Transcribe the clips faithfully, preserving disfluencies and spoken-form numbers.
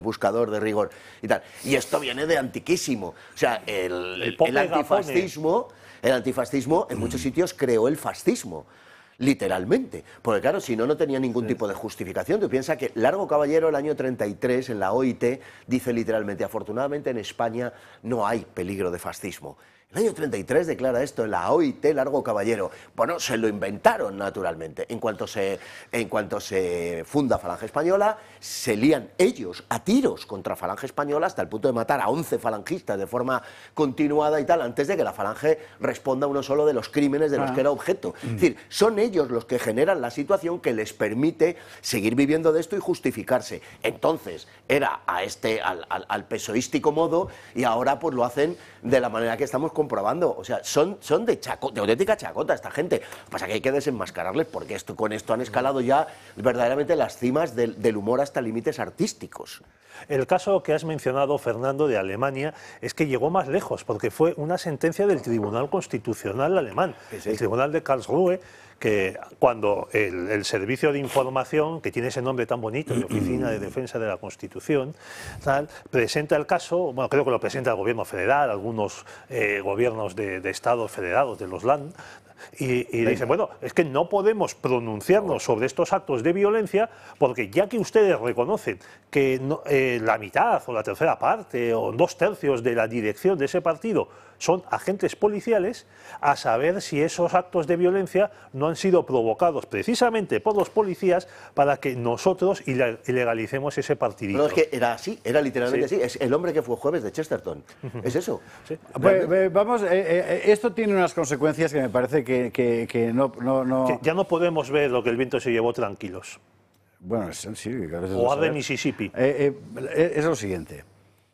buscador de rigor y tal. Y esto viene de antiquísimo. O sea, el, el, el antifascismo, el antifascismo en muchos sitios creó el fascismo. Literalmente, porque claro, si no, no tenía ningún tipo de justificación. Tú piensas que Largo Caballero, el año treinta y tres, en la O I T, dice literalmente, afortunadamente en España no hay peligro de fascismo. El año treinta y tres declara esto en la O I T, Largo Caballero. Bueno, se lo inventaron naturalmente. En cuanto se, en cuanto se funda Falange Española, se lían ellos a tiros contra Falange Española hasta el punto de matar a once falangistas de forma continuada y tal, antes de que la Falange responda a uno solo de los crímenes de los ah. que era objeto. Mm. Es decir, son ellos los que generan la situación que les permite seguir viviendo de esto y justificarse. Entonces, era a este, al, al, al pesoístico modo, y ahora pues lo hacen de la manera que estamos comprobando. O sea, son, son de, chaco, de auténtica chacota esta gente. Lo que pasa es que hay que desenmascararles porque esto, con esto han escalado ya verdaderamente las cimas del, del humor hasta límites artísticos. El caso que has mencionado, Fernando, de Alemania, es que llegó más lejos, porque fue una sentencia del Tribunal Constitucional alemán, sí, sí. el Tribunal de Karlsruhe, que cuando el, el Servicio de Información, que tiene ese nombre tan bonito, de Oficina de Defensa de la Constitución, tal, presenta el caso, bueno, creo que lo presenta el gobierno federal, algunos eh, gobiernos de, de estados federados, de los Land, y, y dice, bueno, es que no podemos pronunciarnos sobre estos actos de violencia porque ya que ustedes reconocen que no, eh, la mitad o la tercera parte o dos tercios de la dirección de ese partido son agentes policiales, a saber si esos actos de violencia no han sido provocados precisamente por los policías para que nosotros ilegalicemos ese partidito. No, es que era así, era literalmente sí. así. Es el hombre que fue jueves de Chesterton. Uh-huh. Es eso. Sí. Pues, vamos, eh, eh, esto tiene unas consecuencias que me parece que, que, que no... no, no... Que ya no podemos ver lo que el viento se llevó tranquilos. Bueno, sí. O de Mississippi. Eh, eh, es lo siguiente.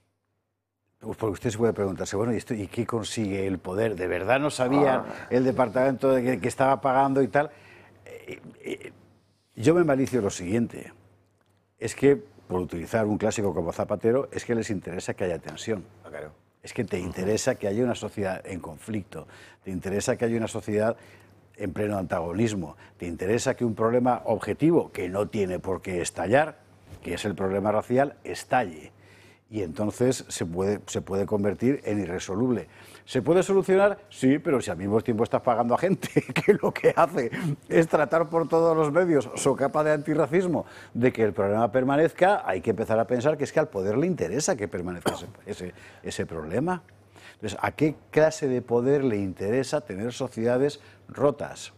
Porque usted se puede preguntarse, bueno, ¿y, esto, ¿y qué consigue el poder? ¿De verdad no sabía ah. el departamento de que, que estaba pagando y tal? Eh, eh, yo me malicio lo siguiente, es que, por utilizar un clásico como Zapatero, es que les interesa que haya tensión. Ah, claro. Es que te interesa que haya una sociedad en conflicto, te interesa que haya una sociedad en pleno antagonismo, te interesa que un problema objetivo, que no tiene por qué estallar, que es el problema racial, estalle. Y entonces se puede, se puede convertir en irresoluble. ¿Se puede solucionar? Sí, pero si al mismo tiempo estás pagando a gente que lo que hace es tratar por todos los medios, socapa de antirracismo, de que el problema permanezca, hay que empezar a pensar que es que al poder le interesa que permanezca ese, ese, ese problema. Entonces, ¿a qué clase de poder le interesa tener sociedades rotas?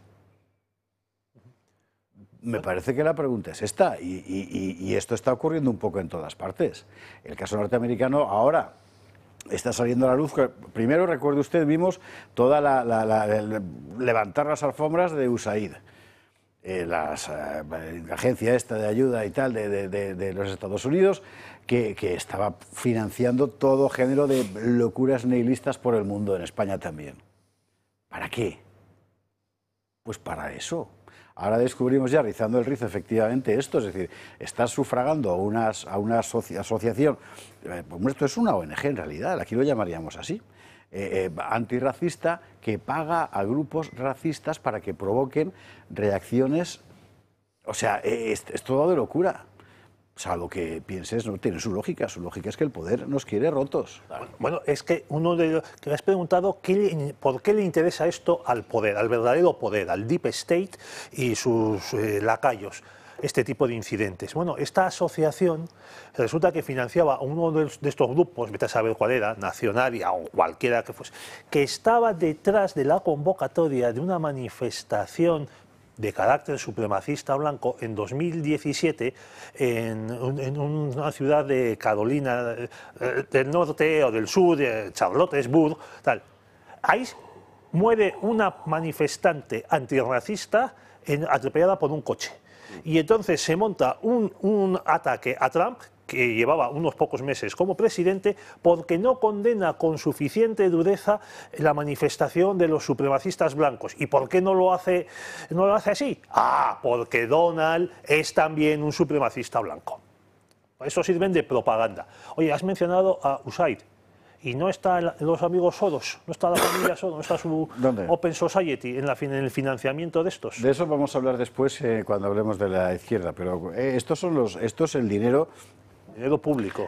Me parece que la pregunta es esta, y, y, y esto está ocurriendo un poco en todas partes. El caso norteamericano ahora está saliendo a la luz. Primero, recuerde usted, vimos toda la, la, la, la levantar las alfombras de U S A I D, eh, las, eh, la agencia esta de ayuda y tal de, de, de, de los Estados Unidos, que, que estaba financiando todo género de locuras nihilistas por el mundo, en España también. ¿Para qué? Pues para eso. Ahora descubrimos ya, rizando el rizo, efectivamente esto, es decir, estás sufragando a una, a una asocia, asociación, eh, esto es una O N G en realidad, aquí lo llamaríamos así, eh, eh, antirracista, que paga a grupos racistas para que provoquen reacciones, o sea, eh, es, es todo de locura. Salvo que pienses, no tiene su lógica, su lógica es que el poder nos quiere rotos. Bueno, es que uno de los que me has preguntado ¿qué, por qué le interesa esto al poder, al verdadero poder, al Deep State y sus eh, lacayos, este tipo de incidentes. Bueno, esta asociación resulta que financiaba a uno de, de estos grupos, vete a saber cuál era, Nacionalia o cualquiera que fuese, que estaba detrás de la convocatoria de una manifestación de carácter supremacista blanco en dos mil diecisiete en, en una ciudad de Carolina del Norte o del Sur, de Charlottesburg, tal. Ahí muere una manifestante antirracista en, atropellada por un coche. Y entonces se monta un, un ataque a Trump, que llevaba unos pocos meses como presidente, porque no condena con suficiente dureza la manifestación de los supremacistas blancos. ¿Y por qué no lo hace, no lo hace así? Ah, porque Donald es también un supremacista blanco. Eso sirven de propaganda. Oye, has mencionado a U S A I D. Y no están los amigos Soros, no está la familia Soros, no está su ¿Dónde? Open Society en, la, en el financiamiento de estos. De eso vamos a hablar después eh, cuando hablemos de la izquierda, pero eh, estos son los, esto es el dinero dinero público.